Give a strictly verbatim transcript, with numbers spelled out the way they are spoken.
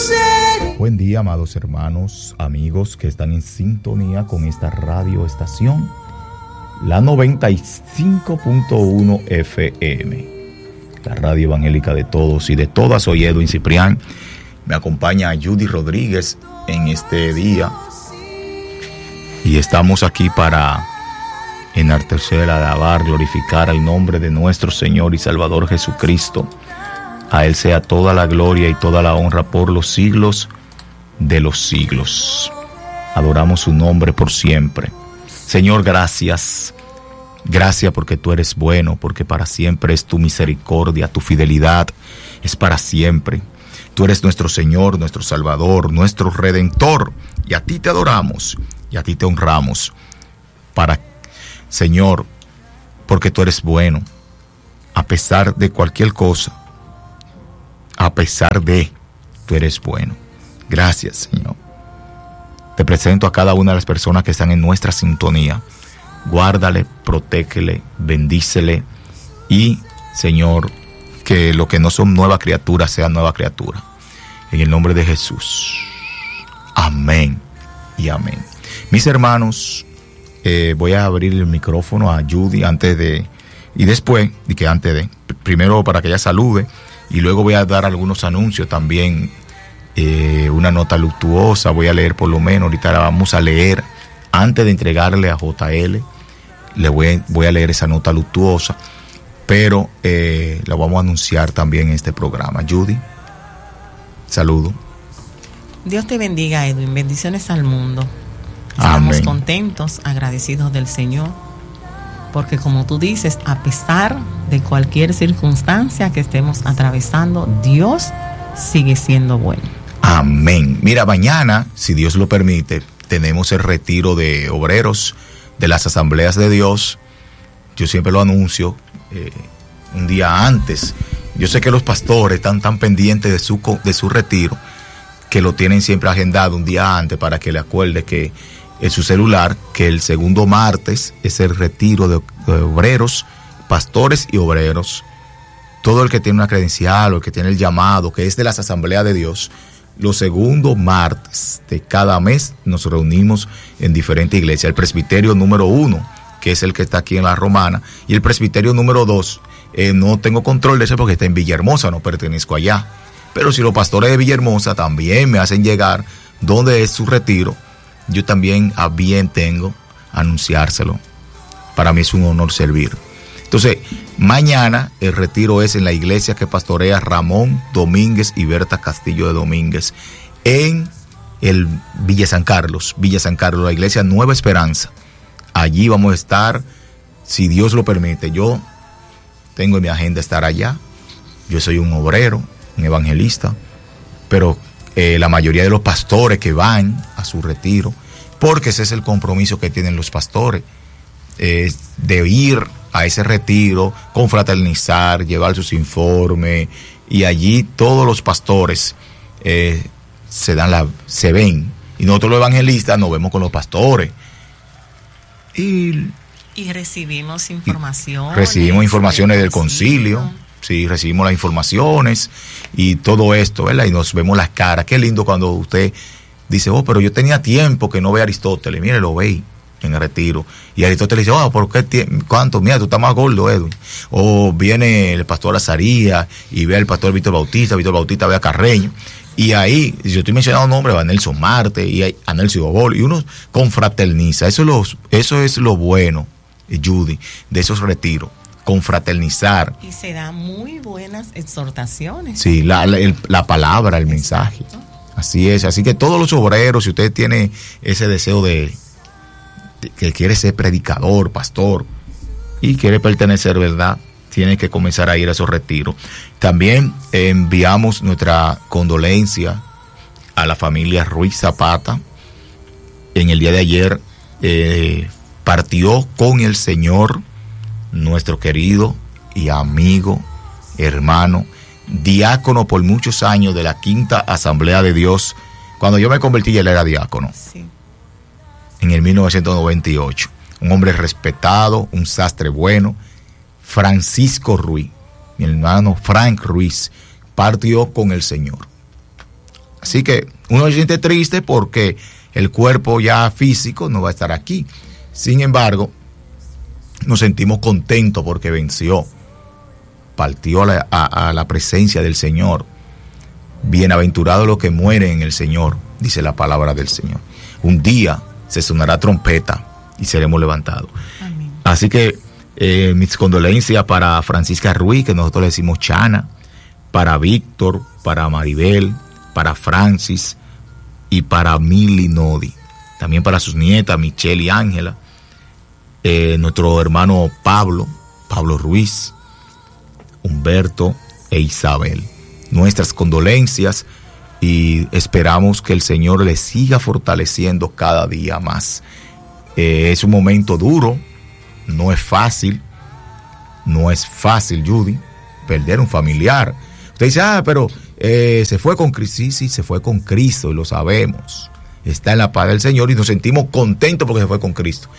Buen día, amados hermanos, amigos que están en sintonía con esta radio estación, la noventa y cinco punto uno F M, la radio evangélica de todos y de todas. Soy Edwin Ciprián. Me acompaña Judy Rodríguez en este día y estamos aquí para enaltecer, alabar, glorificar al nombre de nuestro Señor y Salvador Jesucristo. A Él sea toda la gloria y toda la honra por los siglos de los siglos. Adoramos su nombre por siempre. Señor, gracias. Gracias porque tú eres bueno, porque para siempre es tu misericordia, tu fidelidad es para siempre. Tú eres nuestro Señor, nuestro Salvador, nuestro Redentor, y a ti te adoramos y a ti te honramos. Para, Señor, porque tú eres bueno, a pesar de cualquier cosa, a pesar de, tú eres bueno. Gracias, Señor. Te presento a cada una de las personas que están en nuestra sintonía. Guárdale, protégele, bendícele y, Señor, que lo que no son nuevas criaturas sean nueva criatura. En el nombre de Jesús. Amén y amén. Mis hermanos, eh, voy a abrir el micrófono a Judy antes de, y después, y que antes de, primero para que ella salude, y luego voy a dar algunos anuncios también, eh, una nota luctuosa, voy a leer por lo menos, ahorita la vamos a leer, antes de entregarle a J L, le voy, voy a leer esa nota luctuosa, pero eh, la vamos a anunciar también en este programa. Judy, saludo. Dios te bendiga, Edwin, bendiciones al mundo. Estamos Amén. Contentos, agradecidos del Señor, porque como tú dices, a pesar de cualquier circunstancia que estemos atravesando, Dios sigue siendo bueno. Amén. Mira, mañana, si Dios lo permite, tenemos el retiro de obreros de las asambleas de Dios. Yo siempre lo anuncio eh, un día antes. Yo sé que los pastores están tan pendientes de su, de su retiro que lo tienen siempre agendado un día antes para que le acuerde que en su celular que el segundo martes es el retiro de, de obreros, pastores y obreros. Todo el que tiene una credencial o el que tiene el llamado, que es de las asambleas de Dios, los segundos martes de cada mes nos reunimos en diferentes iglesias. El presbiterio número uno, que es el que está aquí en La Romana, y el presbiterio número dos, eh, no tengo control de eso porque está en Villahermosa, no pertenezco allá. Pero si los pastores de Villahermosa también me hacen llegar dónde es su retiro, yo también a bien tengo anunciárselo. Para mí es un honor servir. Entonces, mañana el retiro es en la iglesia que pastorea Ramón Domínguez y Berta Castillo de Domínguez, en el Villa San Carlos, Villa San Carlos, la iglesia Nueva Esperanza. Allí vamos a estar, si Dios lo permite. Yo tengo en mi agenda estar allá. Yo soy un obrero, un evangelista, pero eh, la mayoría de los pastores que van a su retiro, porque ese es el compromiso que tienen los pastores, eh, de ir a ese retiro, confraternizar, llevar sus informes, y allí todos los pastores eh, se dan la, se ven, y nosotros los evangelistas nos vemos con los pastores y, y recibimos informaciones. Recibimos informaciones del concilio. concilio. Sí, recibimos las informaciones y todo esto, ¿verdad? Y nos vemos las caras. Qué lindo cuando usted dice, oh, pero yo tenía tiempo que no ve a Aristóteles. Mire, lo ve en el retiro. Y Aristóteles dice, oh, ¿por qué? ¿Cuánto? Mira, tú estás más gordo, Edwin. O viene el pastor Azarías y ve al pastor Víctor Bautista, Víctor Bautista ve a Carreño. Y ahí, yo estoy mencionando nombres, a Nelson Marte y a Nelson Gobol, y uno confraterniza. Eso es lo, eso es lo bueno, Judy, de esos retiros. Confraternizar. Y se dan muy buenas exhortaciones. Sí, la, la, el, la palabra, el mensaje. Así es. Así que todos los obreros, si usted tiene ese deseo de, de que quiere ser predicador, pastor, y quiere pertenecer, ¿verdad?, tiene que comenzar a ir a esos retiros. También eh, enviamos nuestra condolencia a la familia Ruiz Zapata. En el día de ayer eh, partió con el Señor nuestro querido y amigo, hermano, diácono por muchos años de la Quinta Asamblea de Dios. Cuando yo me convertí, él era diácono. Sí. En el mil novecientos noventa y ocho. Un hombre respetado, un sastre bueno. Francisco Ruiz, mi hermano Frank Ruiz, partió con el Señor. Así Así que uno se siente triste porque el cuerpo ya físico no va a estar aquí. Sin embargo, nos sentimos contentos porque venció, partió a la, a, a la presencia del Señor. Bienaventurados los que mueren en el Señor, dice la palabra del Señor. Un día se sonará trompeta y seremos levantados. Amén. Así que eh, mis condolencias para Francisca Ruiz, que nosotros le decimos Chana, para Víctor, para Maribel, para Francis y para Mili Nodi. También para sus nietas, Michelle y Ángela. Eh, nuestro hermano Pablo, Pablo Ruiz, Humberto e Isabel. Nuestras condolencias y esperamos que el Señor les siga fortaleciendo cada día más. Eh, es un momento duro, no es fácil, no es fácil, Judy, perder un familiar. Usted dice, ah, pero eh, se fue con Cristo. Sí, sí, se fue con Cristo y lo sabemos. Está en la paz del Señor y nos sentimos contentos porque se fue con Cristo.